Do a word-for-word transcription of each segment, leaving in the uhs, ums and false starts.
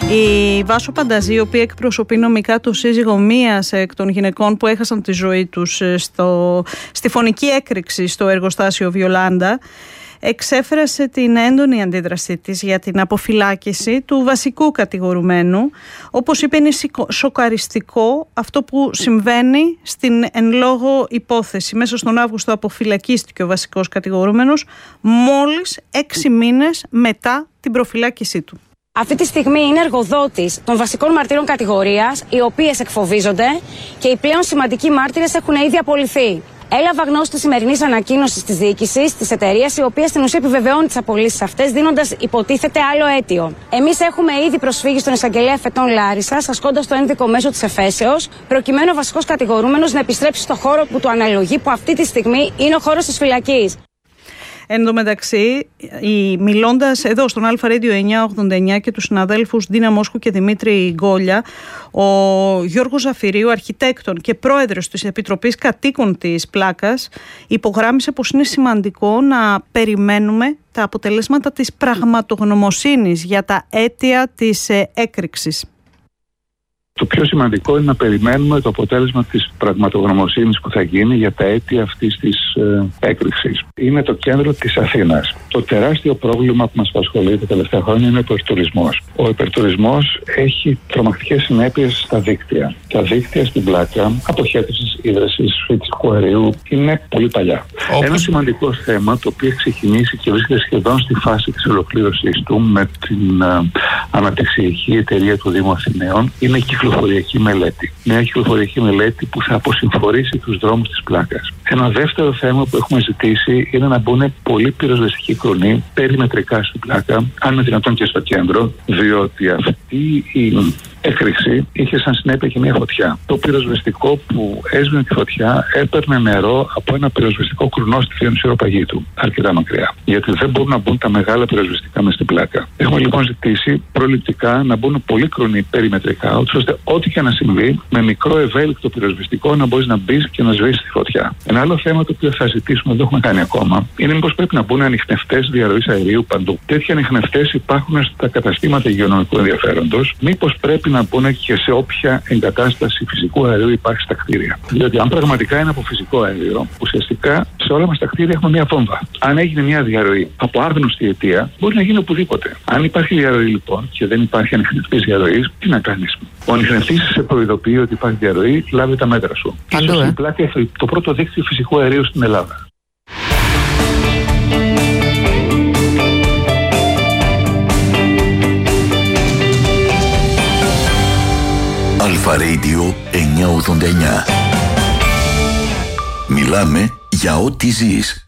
Η Βάσο Πανταζή, η οποία εκπροσωπεί νομικά το σύζυγο μίας εκ των γυναικών που έχασαν τη ζωή τους στο, στη φωνική έκρηξη στο εργοστάσιο Βιολάντα, εξέφρασε την έντονη αντίδρασή της για την αποφυλάκηση του βασικού κατηγορουμένου. Όπως είπε, είναι σοκαριστικό αυτό που συμβαίνει στην εν λόγω υπόθεση. Μέσα στον Αύγουστο αποφυλακίστηκε ο βασικός κατηγορούμενος μόλις έξι μήνες μετά την προφυλάκησή του. Αυτή τη στιγμή είναι εργοδότης των βασικών μαρτύρων κατηγορίας, οι οποίες εκφοβίζονται και οι πλέον σημαντικοί μάρτυρες έχουν ήδη απολυθεί. Έλαβα γνώση της σημερινής ανακοίνωσης της διοίκησης της εταιρείας, η οποία στην ουσία επιβεβαιώνει τις απολύσεις αυτές, δίνοντας υποτίθεται άλλο αίτιο. Εμείς έχουμε ήδη προσφύγει στον εισαγγελέα Εφετών Λάρισσας, ασκώντας το ένδικο μέσο της εφέσεως, προκειμένου ο βασικός κατηγορούμενος να επιστρέψει στο χώρο που του αναλογεί, που αυτή τη στιγμή είναι ο χώρος της φυλακής. Εν τω μεταξύ, μιλώντας εδώ στον Αλφα Radio εννιακόσια ογδόντα εννιά και τους συναδέλφους Ντίνα Μόσχου και Δημήτρη Γκόλια, ο Γιώργος Ζαφυρίου, αρχιτέκτον και πρόεδρος της Επιτροπής Κατοίκων της Πλάκας, υπογράμμισε πως είναι σημαντικό να περιμένουμε τα αποτελέσματα της πραγματογνωμοσύνης για τα αίτια της έκρηξης. Το πιο σημαντικό είναι να περιμένουμε το αποτέλεσμα της πραγματογνωμοσύνης που θα γίνει για τα αίτια αυτής της ε, έκρηξης. Είναι το κέντρο της Αθήνας. Το τεράστιο πρόβλημα που μας απασχολεί τα τελευταία χρόνια είναι ο υπερτουρισμός. Ο υπερτουρισμός έχει τρομακτικές συνέπειες στα δίκτυα. Τα δίκτυα στην Πλάκα, αποχέτευσης, ίδρυσης, φυσικού αερίου, είναι πολύ παλιά. Όπως... Ένα σημαντικό θέμα, το οποίο έχει ξεκινήσει και βρίσκεται σχεδόν στη φάση της ολοκλήρωσής του με την ε, αναπτυξιακή εταιρεία του Δήμου Αθηναίων, είναι η κυκλοφοριακή μελέτη. Μια κυκλοφοριακή μελέτη που θα αποσυμφορήσει τους δρόμους της Πλάκας. Ένα δεύτερο θέμα που έχουμε ζητήσει είναι να μπουν πολύ πυροσβεστικοί κρονοί περιμετρικά στην Πλάκα, αν είναι δυνατόν και στο κέντρο, διότι αυτή η έκρηξη είχε σαν συνέπεια και μια φωτιά. Το πυροσβεστικό που έσβηνε τη φωτιά έπαιρνε νερό από ένα πυροσβεστικό κρουνό στη Θεία Παγίτου, αρκετά μακριά. Γιατί δεν μπορούν να μπουν τα μεγάλα πυροσβεστικά μέσα στην Πλάκα. Έχουμε λοιπόν ζητήσει προληπτικά να μπουν πολλοί κρονοί περιμετρικά, ώστε ό,τι και να συμβεί, με μικρό ευέλικτο πυροσβεστικό να μπορεί να μπει και να σβήσει τη φωτιά. Ένα άλλο θέμα το οποίο θα ζητήσουμε, δεν το έχουμε κάνει ακόμα, είναι μήπως πρέπει να μπουν ανιχνευτές διαρροής αερίου παντού. Τέτοιοι ανιχνευτές υπάρχουν στα καταστήματα υγειονομικού ενδιαφέροντος. Μήπως πρέπει να μπουν και σε όποια εγκατάσταση φυσικού αερίου υπάρχει στα κτίρια. Διότι αν πραγματικά είναι από φυσικό αέριο, ουσιαστικά σε όλα μας τα κτίρια έχουμε μια βόμβα. Αν έγινε μια διαρροή από άγνωστη αιτία, μπορεί να γίνει οπουδήποτε. Αν υπάρχει διαρροή λοιπόν και δεν υπάρχει ανιχνευτής διαρροής, τι να κάνεις? Ο ανιχνευτής σε προειδοποιεί ότι υπάρχει διαρροή, λάβει τα μέτρα σου. Ίσως η Πλάκα έχει το πρώτο δίκτυο φυσικού αερίου στην Ελλάδα. Αλφα Radio εννιακόσια ογδόντα εννιά. Μιλάμε για ό,τι ζεις.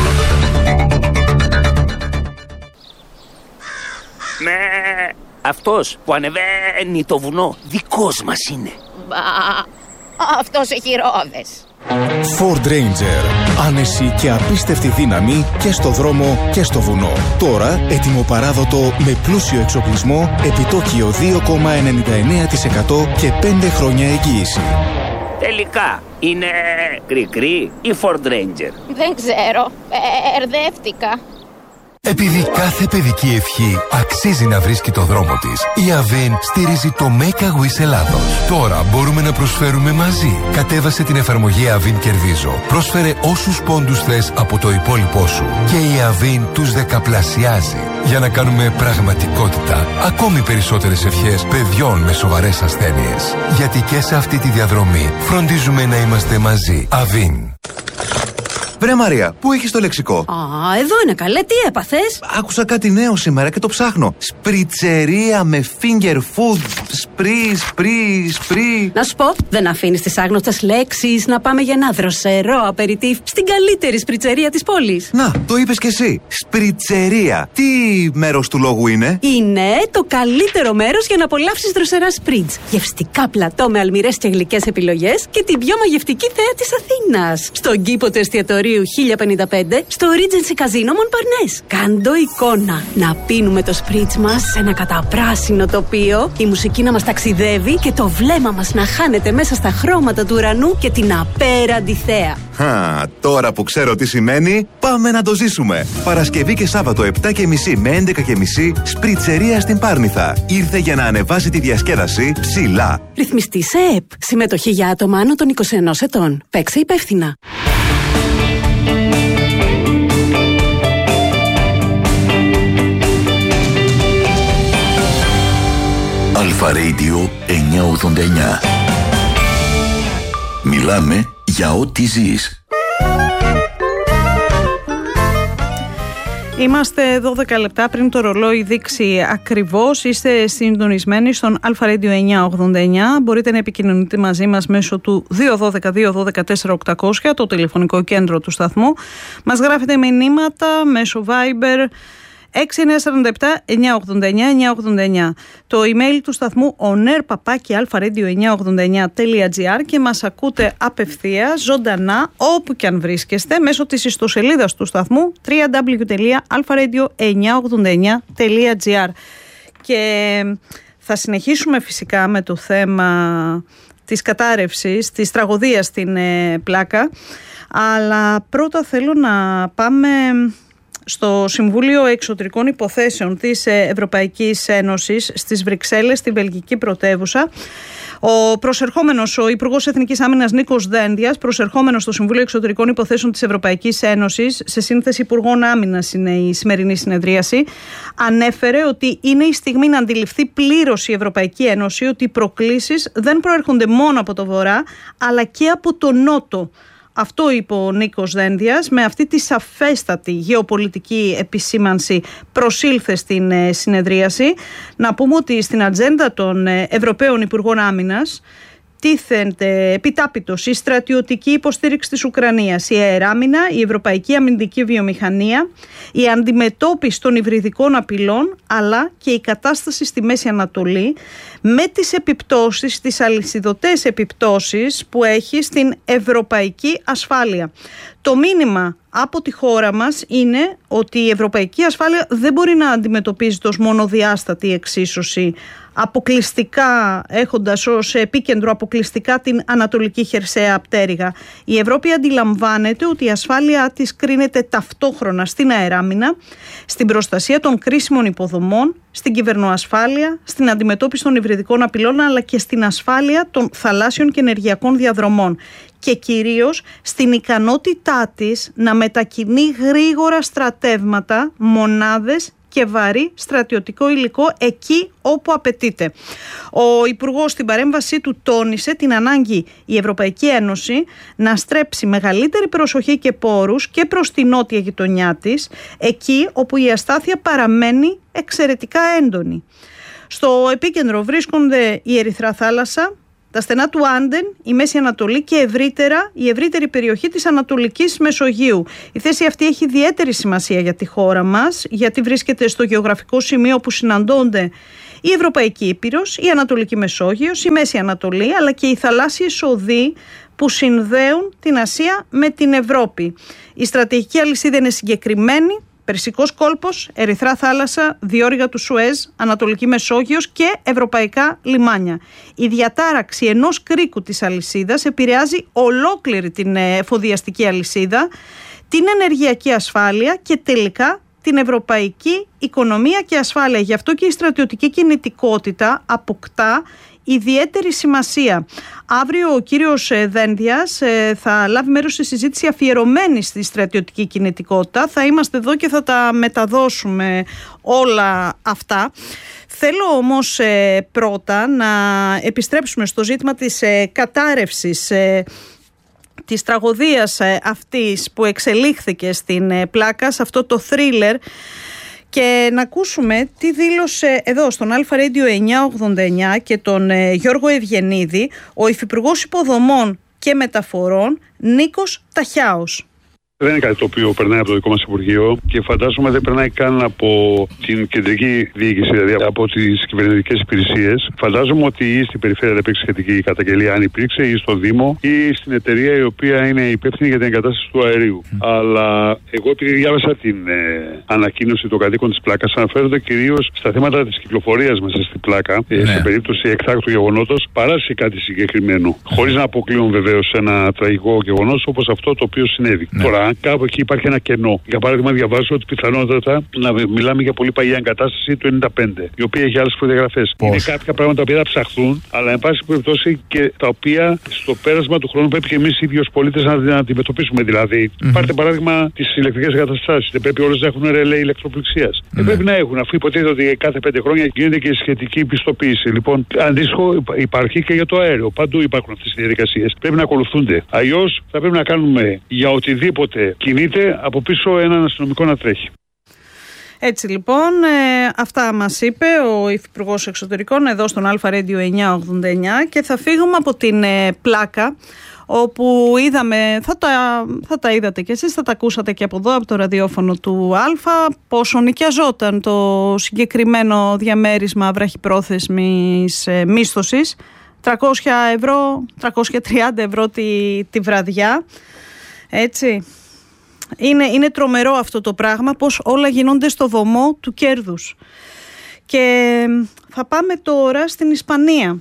Με αυτός που ανεβαίνει το βουνό δικός μας είναι. Μπα, αυτός έχει ρόδες. Ford Ranger. Άνεση και απίστευτη δύναμη και στο δρόμο και στο βουνό. Τώρα ετοιμοπαράδοτο με πλούσιο εξοπλισμό, επιτόκιο δύο κόμμα ενενήντα εννέα τοις εκατό και πέντε χρόνια εγγύηση. Τελικά είναι κρικρί ή Ford Ranger? Δεν ξέρω, μπερδεύτηκα. Επειδή κάθε παιδική ευχή αξίζει να βρίσκει το δρόμο της, η Avin στηρίζει το Make a Wish Ελλάδος. Τώρα μπορούμε να προσφέρουμε μαζί. Κατέβασε την εφαρμογή Avin Κερδίζω. Πρόσφερε όσους πόντους θες από το υπόλοιπό σου και η Avin τους δεκαπλασιάζει για να κάνουμε πραγματικότητα ακόμη περισσότερες ευχές παιδιών με σοβαρές ασθένειες. Γιατί και σε αυτή τη διαδρομή φροντίζουμε να είμαστε μαζί. Avin. Βρε Μαρία, πού έχεις το λεξικό? Α, εδώ είναι καλέ, τι έπαθες? Άκουσα κάτι νέο σήμερα και το ψάχνω. Σπριτσερία με finger food. Σπρι, σπρι, σπρι. Να σου πω, δεν αφήνεις τις άγνωστες λέξεις να πάμε για ένα δροσερό απεριτίφ στην καλύτερη σπριτσερία της πόλης. Να, το είπες κι εσύ. Σπριτσερία. Τι μέρος του λόγου είναι? Είναι το καλύτερο μέρος για να απολαύσεις δροσερά σπριτς. Γευστικά πλατό με αλμυρές και γλυκές επιλογές και την πιο μαγευτική θέα της Αθήνας. Στον κήπο του εστιατορίου χίλια πενήντα πέντε στο Regency Casino Montparnasse. Κάντο εικόνα να πίνουμε το σπριτς μας σε ένα καταπράσινο τοπίο, η μουσική μουσική να μας ταξιδεύει και το βλέμμα μας να χάνεται μέσα στα χρώματα του ουρανού και την απέραντη θέα. Χα, τώρα που ξέρω τι σημαίνει, πάμε να το ζήσουμε. Παρασκευή και Σάββατο επτά και μισή με έντεκα και μισή, Σπριτσερία στην Πάρνηθα. Ήρθε για να ανεβάσει τη διασκέδαση ψηλά. Ρυθμιστή σε ΕΠ. Συμμετοχή για άτομα άνω των είκοσι ενός ετών. Παίξε υπεύθυνα. Αλφα Radio εννιακόσια ογδόντα εννιά. Μιλάμε για ό,τι ζεις. Είμαστε δώδεκα λεπτά πριν το ρολόι δείξει ακριβώς. Είστε συντονισμένοι στον Αλφα Radio εννιακόσια ογδόντα εννιά. Μπορείτε να επικοινωνείτε μαζί μας μέσω του δύο ένα δύο δύο ένα δύο τέσσερα οκτακόσια, το τηλεφωνικό κέντρο του σταθμού. Μας γράφετε μηνύματα μέσω Viber έξι εννιά τέσσερα επτά εννιακόσια ογδόντα εννιά εννιακόσια ογδόντα εννιά. Το email του σταθμού oner παπάκι αλφα-radio εννιακόσια ογδόντα εννιά τελεία τζι άρ και μας ακούτε απευθείας, ζωντανά, όπου και αν βρίσκεστε, μέσω της ιστοσελίδας του σταθμού double-u double-u double-u τελεία αλφα-radio εννιακόσια ογδόντα εννιά τελεία τζι άρ. Και θα συνεχίσουμε φυσικά με το θέμα της κατάρρευσης, της τραγωδίας στην ε, Πλάκα, αλλά πρώτα θέλω να πάμε στο Συμβούλιο Εξωτερικών Υποθέσεων της Ευρωπαϊκής Ένωσης στις Βρυξέλλες, στη βελγική πρωτεύουσα. Ο προσερχόμενος, ο Υπουργός Εθνικής Άμυνας Νίκος Δένδιας, προσερχόμενος στο Συμβούλιο Εξωτερικών Υποθέσεων της Ευρωπαϊκής Ένωσης, σε σύνθεση Υπουργών Άμυνας είναι η σημερινή συνεδρίαση, ανέφερε ότι είναι η στιγμή να αντιληφθεί πλήρως η Ευρωπαϊκή Ένωση ότι οι προκλήσεις δεν προέρχονται μόνο από το Βορρά, αλλά και από το Νότο. Αυτό είπε ο Νίκος Δένδιας, με αυτή τη σαφέστατη γεωπολιτική επισήμανση προσήλθε στην συνεδρίαση. Να πούμε ότι στην ατζέντα των Ευρωπαίων Υπουργών Άμυνας τίθενται επιτάπητος η στρατιωτική υποστήριξη της Ουκρανίας, η αεράμινα, η ευρωπαϊκή αμυντική βιομηχανία, η αντιμετώπιση των υβριδικών απειλών, αλλά και η κατάσταση στη Μέση Ανατολή, με τις επιπτώσεις, τις αλυσιδωτές επιπτώσεις που έχει στην ευρωπαϊκή ασφάλεια. Το μήνυμα από τη χώρα μας είναι ότι η ευρωπαϊκή ασφάλεια δεν μπορεί να αντιμετωπίζεται ως μονοδιάστατη εξίσωση, αποκλειστικά, έχοντας ως επίκεντρο αποκλειστικά την Ανατολική Χερσαία Πτέρυγα. Η Ευρώπη αντιλαμβάνεται ότι η ασφάλειά της κρίνεται ταυτόχρονα στην αεράμινα, στην προστασία των κρίσιμων υποδομών, στην κυβερνοασφάλεια, στην αντιμετώπιση των υβριδικών απειλών, αλλά και στην ασφάλεια των θαλάσσιων και ενεργειακών διαδρομών. Και κυρίως στην ικανότητά της να μετακινεί γρήγορα στρατεύματα, μονάδες και βαρύ στρατιωτικό υλικό εκεί όπου απαιτείται. Ο Υπουργός στην παρέμβασή του τόνισε την ανάγκη η Ευρωπαϊκή Ένωση να στρέψει μεγαλύτερη προσοχή και πόρους και προς την νότια γειτονιά της, εκεί όπου η αστάθεια παραμένει εξαιρετικά έντονη. Στο επίκεντρο βρίσκονται η Ερυθρά Θάλασσα, τα στενά του Άντεν, η Μέση Ανατολή και ευρύτερα η ευρύτερη περιοχή της Ανατολικής Μεσογείου. Η θέση αυτή έχει ιδιαίτερη σημασία για τη χώρα μας, γιατί βρίσκεται στο γεωγραφικό σημείο που συναντώνται η Ευρωπαϊκή Ήπειρος, η Ανατολική Μεσόγειος, η Μέση Ανατολή, αλλά και οι θαλάσσιες οδοί που συνδέουν την Ασία με την Ευρώπη. Η στρατηγική αλυσίδα είναι συγκεκριμένη: Περσικός κόλπος, Ερυθρά Θάλασσα, διόρυγα του Σουέζ, Ανατολική Μεσόγειος και ευρωπαϊκά λιμάνια. Η διατάραξη ενός κρίκου της αλυσίδας επηρεάζει ολόκληρη την εφοδιαστική αλυσίδα, την ενεργειακή ασφάλεια και τελικά την ευρωπαϊκή οικονομία και ασφάλεια. Γι' αυτό και η στρατιωτική κινητικότητα αποκτά ιδιαίτερη σημασία. Αύριο ο κύριος Δένδιας θα λάβει μέρος στη συζήτηση αφιερωμένη στη στρατιωτική κινητικότητα. Θα είμαστε εδώ και θα τα μεταδώσουμε όλα αυτά. Θέλω όμως πρώτα να επιστρέψουμε στο ζήτημα της κατάρρευσης της τραγωδίας αυτής που εξελίχθηκε στην Πλάκα, σε αυτό το θρίλερ, και να ακούσουμε τι δήλωσε εδώ στον Αλφα Radio εννιακόσια ογδόντα εννιά και τον ε, Γιώργο Ευγενίδη ο Υφυπουργός Υποδομών και Μεταφορών Νίκος Ταχιάος. Δεν είναι κάτι το οποίο περνάει από το δικό μας Υπουργείο και φαντάζομαι δεν περνάει καν από την κεντρική διοίκηση, δηλαδή από τις κυβερνητικές υπηρεσίες. Φαντάζομαι ότι ή στην περιφέρεια δεν υπήρξε σχετική καταγγελία, αν υπήρξε, ή στο Δήμο ή στην εταιρεία η οποία είναι υπεύθυνη για την εγκατάσταση του αερίου. Mm. Αλλά εγώ, επειδή διάβασα την ε, ανακοίνωση των κατοίκων της πλάκας, αναφέρονται κυρίως στα θέματα της κυκλοφορίας μέσα στην πλάκα, ε, ναι. σε περίπτωση εκτάκτου γεγονότος, παρά σε κάτι συγκεκριμένο. Mm. Χωρίς να αποκλείουν βεβαίως ένα τραγικό γεγονός όπως αυτό το οποίο συνέβη. Ναι. Τώρα, κάπου εκεί υπάρχει ένα κενό. Για παράδειγμα, διαβάζω ότι πιθανότατα να μιλάμε για πολύ παλιά εγκατάσταση του ενενήντα πέντε, η οποία έχει άλλες προδιαγραφές. Είναι κάποια πράγματα που θα ψαχθούν, αλλά εν πάση περιπτώσει και τα οποία στο πέρασμα του χρόνου πρέπει και εμείς οι ίδιοι ως πολίτες να, να αντιμετωπίσουμε. Δηλαδή, mm-hmm. πάρτε παράδειγμα τις ηλεκτρικές εγκαταστάσεις. Δεν πρέπει όλες να έχουν ρελέ ηλεκτροπληξίας. Mm-hmm. Δεν πρέπει να έχουν, αφού υποτίθεται ότι κάθε πέντε χρόνια γίνεται και σχετική πιστοποίηση. Λοιπόν, αντίστοιχο υπάρχει και για το αέριο. Παντού υπάρχουν αυτές οι διαδικασίες. Πρέπει να ακολουθούνται. Αλλιώς θα πρέπει να κάνουμε για οτιδήποτε κινείται από πίσω έναν αστυνομικό να τρέχει. Έτσι λοιπόν, ε, αυτά μας είπε ο Υφυπουργός Εξωτερικών εδώ στον Αλφα Radio εννιακόσια ογδόντα εννιά και θα φύγουμε από την ε, πλάκα όπου είδαμε, θα τα, θα τα είδατε κι εσείς, θα τα ακούσατε και από εδώ από το ραδιόφωνο του Αλφα, πόσο νοικιαζόταν το συγκεκριμένο διαμέρισμα βραχυπρόθεσμης ε, μίσθωσης, τριακόσια ευρώ, τριακόσια τριάντα ευρώ τη, τη βραδιά, έτσι. Είναι, είναι τρομερό αυτό το πράγμα, πως όλα γίνονται στο βωμό του κέρδους. Και θα πάμε τώρα στην Ισπανία.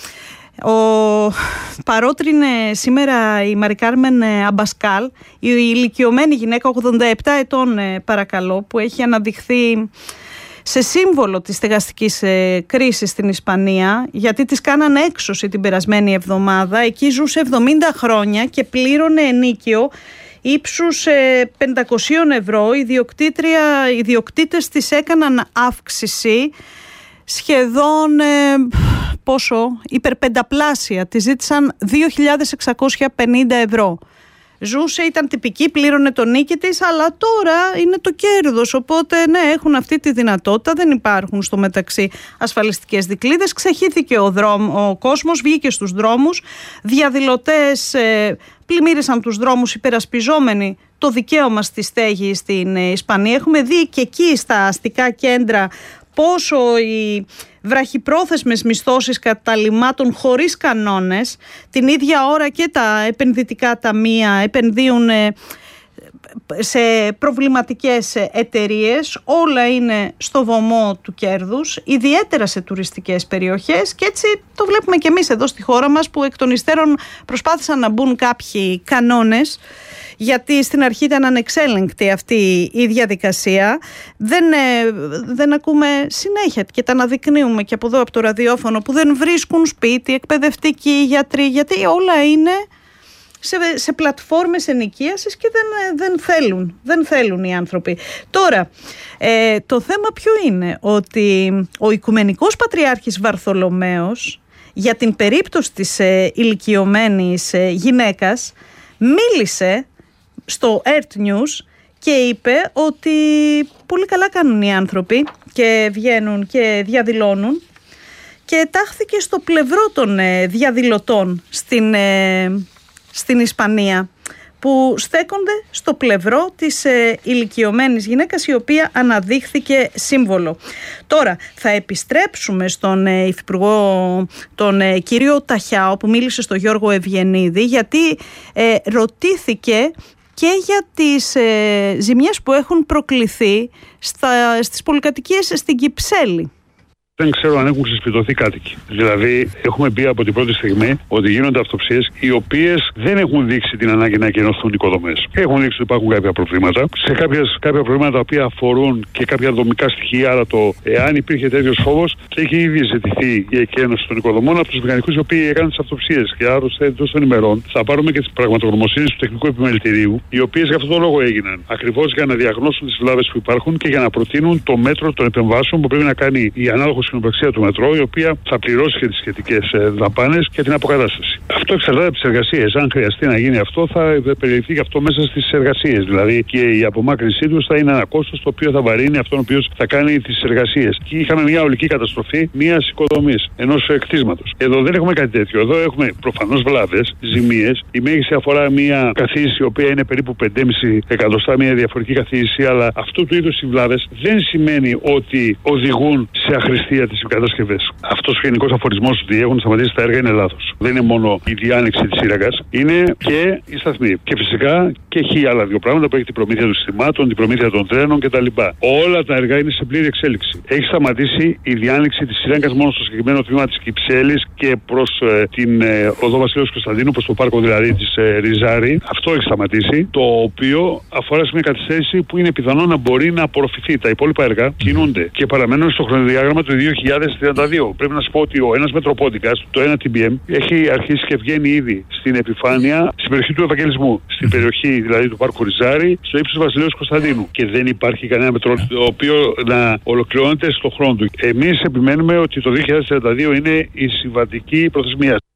Ο, παρότρινε σήμερα η Μαρι Κάρμεν Αμπασκάλ, η ηλικιωμένη γυναίκα ογδόντα επτά ετών παρακαλώ, που έχει αναδειχθεί σε σύμβολο της στεγαστικής ε, κρίσης στην Ισπανία, γιατί της κάνανε έξωση την περασμένη εβδομάδα. Εκεί ζούσε εβδομήντα χρόνια και πλήρωνε ενίκιο ύψους ε, πεντακόσια ευρώ. Οι ιδιοκτήτες της έκαναν αύξηση σχεδόν ε, πόσο, υπερπενταπλάσια. Τη ζήτησαν δύο χιλιάδες εξακόσια πενήντα ευρώ. Ζούσε, ήταν τυπική, πλήρωνε το νίκη της, αλλά τώρα είναι το κέρδος, οπότε ναι, έχουν αυτή τη δυνατότητα, δεν υπάρχουν στο μεταξύ ασφαλιστικές δικλείδες. Ξεχύθηκε ο, δρόμ, ο κόσμος, βγήκε στους δρόμους, διαδηλωτές ε, πλημμύρισαν τους δρόμους υπερασπιζόμενοι το δικαίωμα στη στέγη στην ε, Ισπανία. Έχουμε δει και εκεί στα αστικά κέντρα πόσο οι βραχυπρόθεσμες μισθώσεις καταλυμάτων χωρίς κανόνες, την ίδια ώρα και τα επενδυτικά ταμεία επενδύουν σε προβληματικές εταιρείες, όλα είναι στο βωμό του κέρδους, ιδιαίτερα σε τουριστικές περιοχές, και έτσι το βλέπουμε και εμείς εδώ στη χώρα μας, που εκ των υστέρων προσπάθησαν να μπουν κάποιοι κανόνες, γιατί στην αρχή ήταν ανεξέλεγκτη αυτή η διαδικασία. Δεν, δεν ακούμε συνέχεια και τα αναδεικνύουμε και από εδώ από το ραδιόφωνο, που δεν βρίσκουν σπίτι, εκπαιδευτικοί, γιατροί, γιατί όλα είναι σε, σε πλατφόρμες ενοικίασης και δεν, δεν, θέλουν, δεν θέλουν οι άνθρωποι. Τώρα, ε, το θέμα ποιο είναι? Ότι ο Οικουμενικός Πατριάρχης Βαρθολομαίος, για την περίπτωση της ε, ηλικιωμένης ε, γυναίκας, μίλησε στο Earth News και είπε ότι πολύ καλά κάνουν οι άνθρωποι και βγαίνουν και διαδηλώνουν, και τάχθηκε στο πλευρό των ε, διαδηλωτών στην, ε, στην Ισπανία, που στέκονται στο πλευρό της ε, ηλικιωμένης γυναίκας, η οποία αναδείχθηκε σύμβολο. Τώρα θα επιστρέψουμε στον ε, Υφυπουργό, τον ε, κύριο Ταχιάο, που μίλησε στο Γιώργο Ευγενίδη, γιατί ε, ρωτήθηκε και για τις ε, ζημιές που έχουν προκληθεί στα, στις πολυκατοικίες στην Κυψέλη. Δεν ξέρω αν έχουν συσπιτωθεί κάτοικοι. Δηλαδή, έχουμε πει από την πρώτη στιγμή ότι γίνονται αυτοψίες οι οποίες δεν έχουν δείξει την ανάγκη να εκενωθούν οικοδομές. Έχουν δείξει ότι υπάρχουν κάποια προβλήματα. Σε κάποιες, κάποια προβλήματα τα οποία αφορούν και κάποια δομικά στοιχεία, άρα το εάν υπήρχε τέτοιος φόβος, έχει ήδη ζητηθεί η εκένωση των οικοδομών από τους μηχανικούς οι οποίοι έκαναν τις αυτοψίες. Και άλλωστε εντός των ημερών θα πάρουμε και τις πραγματογνωμοσύνες του τεχνικού επιμελητηρίου, οι οποίες για αυτόν τον λόγο έγιναν. Ακριβώς για να διαγνώσουν τις βλάβες που υπάρχουν και για να προτείνουν το μέτρο των επεμβάσεων που πρέπει να κάνει η ανάλογος κοινοπραξία του μετρό, η οποία θα πληρώσει και τις σχετικές δαπάνες και την αποκατάσταση. Αυτό εξαρτάται από τις εργασίες. Αν χρειαστεί να γίνει αυτό, θα περιληφθεί και αυτό μέσα στις εργασίες. Δηλαδή και η απομάκρυνσή του θα είναι ένα κόστος το οποίο θα βαρύνει αυτόν ο οποίος θα κάνει τις εργασίες. Και είχαμε μια ολική καταστροφή μιας οικοδομής, ενός κτίσματος. Εδώ δεν έχουμε κάτι τέτοιο. Εδώ έχουμε προφανώς βλάβες, ζημίες. Η μέγιστη αφορά μια καθίση η οποία είναι περίπου πέντε κόμμα πέντε εκατοστά, μια διαφορετική καθίση, αλλά αυτού του είδους οι βλάβες δεν σημαίνει ότι οδηγούν σε αχρηστία τις κατασκευές. Αυτός ο γενικός αφορισμός ότι έχουν σταματήσει τα έργα είναι λάθος. Δεν είναι μόνο η διάνοιξη της σύραγγας, είναι και η σταθμή. Και φυσικά και έχει άλλα δύο πράγματα που έχει την προμήθεια των συστημάτων, την προμήθεια των τρένων κτλ. Όλα τα έργα είναι σε πλήρη εξέλιξη. Έχει σταματήσει η διάνοιξη της σύραγγας μόνο στο συγκεκριμένο τμήμα της Κυψέλης και προς ε, την ε, οδό Βασιλέως Κωνσταντίνου, προς το πάρκο δηλαδή της ε, Ριζάρη. Αυτό έχει σταματήσει, το οποίο αφορά σε μια καθυστέρηση που είναι πιθανό να μπορεί να απορροφηθεί. Τα υπόλοιπα έργα κινούνται και παραμένουν στο χρονοδιάγραμμα του δύο χιλιάδες τριάντα δύο. Πρέπει να σου πω ότι ο ένας μετροπόντικας, το ένα τι μπι εμ, έχει αρχίσει και βγαίνει ήδη στην επιφάνεια στην περιοχή του Ευαγγελισμού. Στην περιοχή δηλαδή του πάρκου Ριζάρη, στο ύψος του Βασιλέως Κωνσταντίνου. Και δεν υπάρχει κανένα μετρό το οποίο να ολοκληρώνεται στον χρόνο του. Εμείς επιμένουμε ότι το δύο χιλιάδες τριάντα δύο είναι η συμβατική προθεσμία.